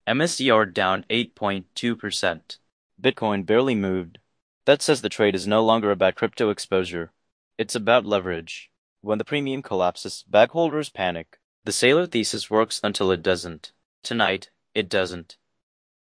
MSCR down 8.2%. Bitcoin barely moved. That says the trade is no longer about crypto exposure. It's about leverage. When the premium collapses, bag holders panic. The Saylor thesis works until it doesn't. Tonight, it doesn't.